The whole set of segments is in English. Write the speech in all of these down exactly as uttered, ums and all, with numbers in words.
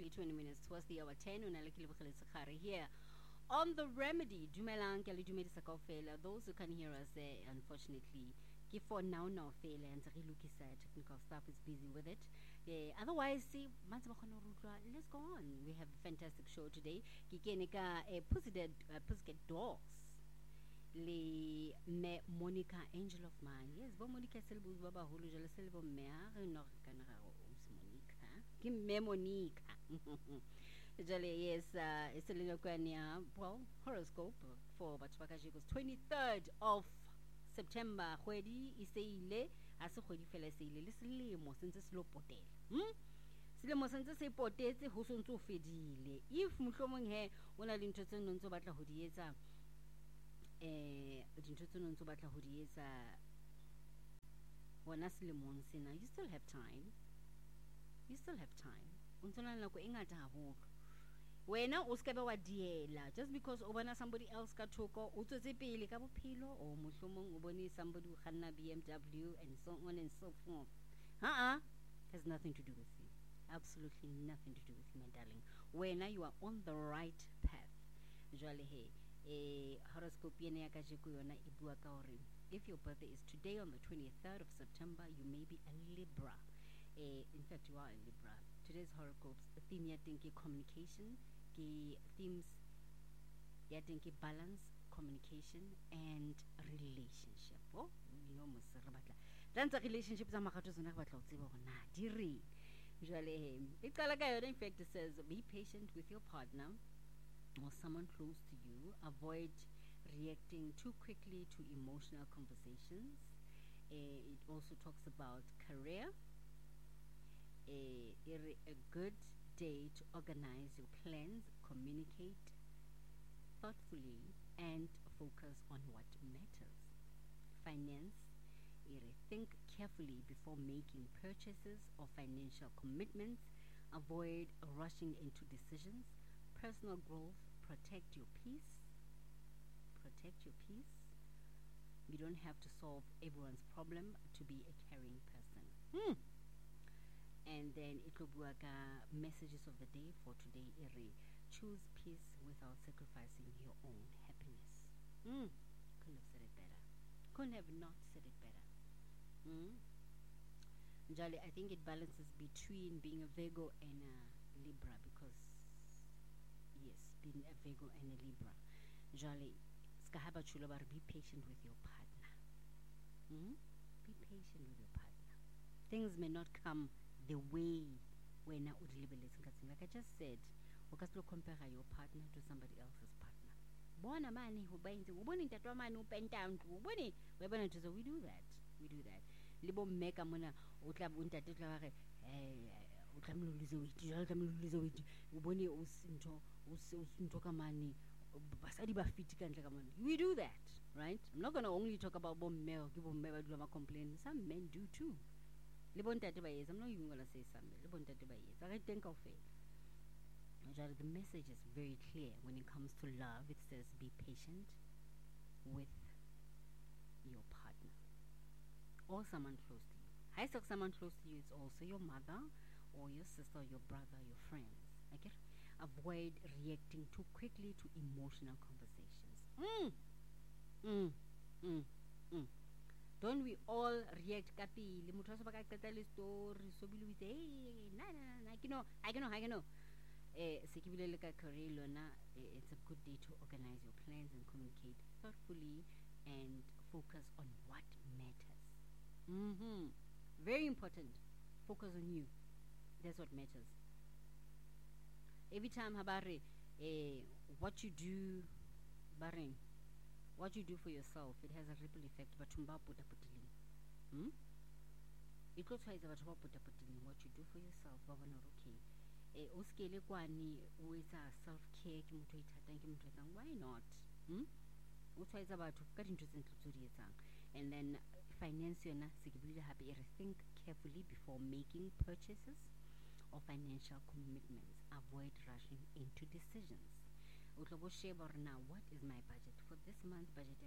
exactly twenty minutes towards the hour ten. Here on The Remedy. Dumelang ke le dumedisa kaofela. Those who can hear us there, unfortunately, ke for now now fail and re lokisa technical staff is busy with it. Yeah, otherwise, see, let's go on. We have a fantastic show today. Ke kene ka eh, Pussycat uh, Pussycat Dolls. Le me Monica angel of mine. Yes, bo Monica selebus ba baholo jale selebo me a re no ka na ga o Monica. Ke me Monica. Jale yes, uh it's a little kwanya well horoscope for batho ba ka jeko twenty-third of September. Kgwedi e seile a se kgwedi fela seile le selemo sentse se lo potela. Hm? Selemo sentse se potetse ho sontse o fedile. If mohlomong he ona le ntho tse ntse batla ho di etsa eh dintho tse ntse batla ho di etsa wona selemong sena, you still have time. You still have time. Untona nako e ngata haholo. Wena o ska be wa diela just because o bona somebody else ka thoko o tsotse pele ka bophelo o mohlomong o bone somebody o khanna B M W and so on and so forth. Uh-uh. Has nothing to do with you. Absolutely nothing to do with you, my darling. Wena you are on the right path. Jwale he eh horoscope yena ya kajeko yona e bua ka hore if your birthday is today on the twenty-third of September, you may be a Libra. Eh, in fact, you are a Libra. Today's horoscope theme ya teng ke communication, ke themes ya teng ke balance, communication and relationship. Oh, you know mos re batla dantsa relationship tsa magato tsona re batla o tseba hore na di re jwale he e qala ka yona. In fact, it says be patient with your partner or someone close to you. Avoid reacting too quickly to emotional conversations. Uh, it also talks about career. A, a good day to organize your plans, communicate thoughtfully, and focus on what matters. Finance. Think carefully before making purchases or financial commitments. Avoid rushing into decisions. Personal growth. Protect your peace. Protect your peace. You don't have to solve everyone's problem to be a caring person. Hmm. And then Ikobuaka messages of the day for today. Ere, choose peace without sacrificing your own happiness. Hmm. Couldn't have said it better. Couldn't have not said it better. Hmm. Jolly, I think it balances between being a Virgo and a Libra because yes, being a Virgo and a Libra. Jolly, skahaba chulobar, be patient with your partner. Hmm? Be patient with your partner. Things may not come the way when like I just said, you can't compare your partner to somebody else's partner. Bona mani who binds uboni tatwa mani upenta ntu uboni webona to we do that. We do that. Libo meka mona utla buntate tla re eh utlamlulize witi utlamlulize witi uboni usinto usinto kamani basadi ba fit kantle kamani. We do that, right? I'm not going to only talk about bomme ke bomme ba dula ma complain. Some men do too. I'm not even going to say something. The message is very clear when it comes to love. It says be patient with your partner or someone close to you. I say someone close to you is also your mother or your sister, or your brother, your friends. Okay? Avoid reacting too quickly to emotional conversations. Mm. Mm. Mm. Mm. Don't we all react kapile? Mutho ba ka qeta le story so bile with hey na na na I know I know I know eh se ke bile le ka career lona. It's a good day to organize your plans and communicate thoughtfully and focus on what matters. Mhm. Very important. Focus on you. That's what matters. Every time habare eh what you do baring what you do for yourself, it has a ripple effect. But hmm? It goes to what you do for yourself. Okay. Uskele kwani uisa self care ki mutho ithatang ki mutho etsang. Why not? Hmm? Utshwaetsa batho ka dintho tse ntlo di etsang. And then finance yona se ke bile happy. Think carefully before making purchases or financial commitments. Avoid rushing into decisions. Now, what is my budget for this month's budget?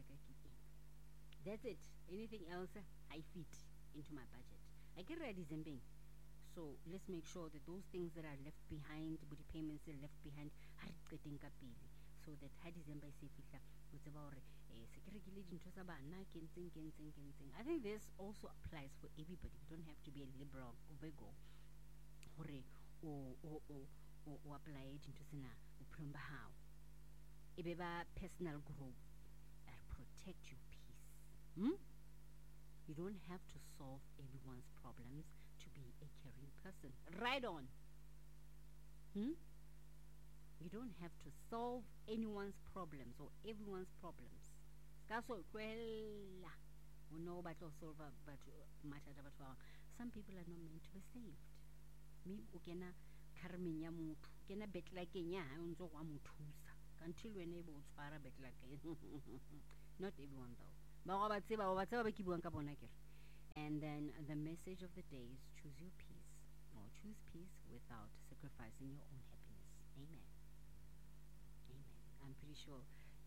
That's it. Anything else, I fit into my budget. I get ready Zembing. So let's make sure that those things that are left behind, body payments that are left behind, ha re qeteng ka pele, so that ha December e se fihla o tseba hore eh se ke rekile dintho tsa bana ke ntseng ke ntseng ke ntseng. I think this also applies for everybody. You don't have to be a liberal or Virgo hore o o o o apply dintho tsena bophelong ba hao. E be ba personal growth, uh, protect your peace. Hmm? You don't have to solve everyone's problems to be a caring person. Right on. Hmm? You don't have to solve anyone's problems or everyone's problems. Some people are not meant to be saved. Me ukena karming ya muthu, kena betlakeng ya hae o ntse wa mothusa. Until when able to fara betlakeng. Not everyone though. And then the message of the day is choose your peace, or choose peace without sacrificing your own happiness. Amen. Amen. I'm pretty sure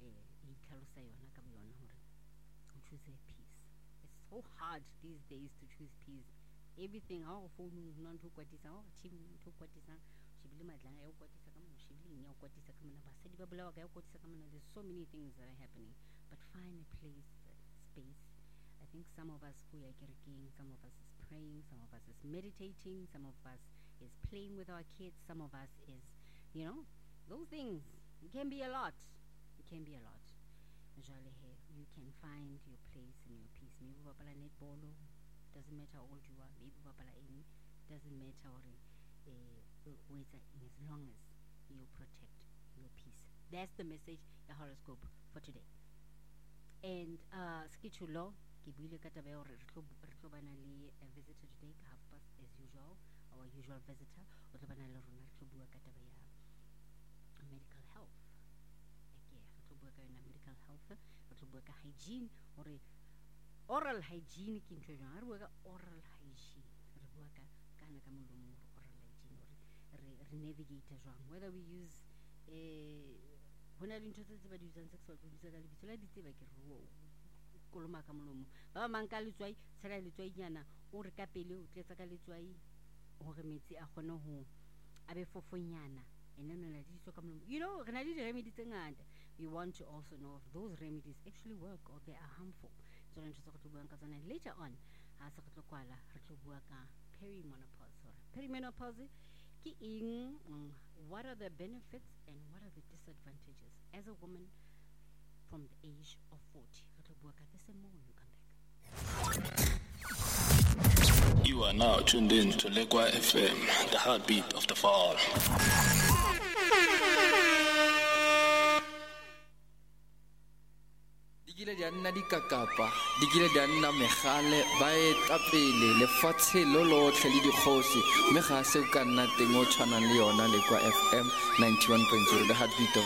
choose a peace. It's so hard these days to choose peace. Everything how phone non to kwatisa how chim to kwatisa shibili madlanga ya kwatisa kama shibili nya kwatisa kama na basadi babula ga kwatisa kama na. There's so many things that are happening, but find a place, a space. I think some of us who are kirking, some of us is praying, some of us is meditating, some of us is playing with our kids, some of us is, you know, those things. It can be a lot. It can be a lot. You can find your place and your peace. Maybe wapala netball, doesn't matter how old you are. Maybe wapala any, doesn't matter or uh, as long as you protect your peace. That's the message, the horoscope for today. And uh, Skichulo, Kibule Katabe or Ritobanali, a visitor today, half past as usual, our usual visitor, Otobanala Ronaldo Katabaya, medical health. Medical health, Rotobuaka hygiene, or oral hygiene, oral hygiene, Robuaka, Kanakamulum, oral hygiene, or navigator wrong. Whether we use a when I'm interested about using sexual producer, I'll be like a Kolomakamulum. Baba Mankalitway, Sarah Litwayana, or Capello, Tesacalitway, or Remitzi Ahono, Abe Fofonyana. And then you know, remedies we want to also know if those remedies actually work or they are harmful. So and later on, perimenopause or perimenopause, what are the benefits and what are the disadvantages as a woman from the age of forty. You are now tuned in to Lekwa F M, the heartbeat of the fall. Dikile di anna dikakapa, dikile di anna megale, ba etapele lefatshe lo lotlhe le dikgosi, mme ga se o ka nna teng o tshwanang le yona Lekwa F M ninety-one point zero, the heartbeat of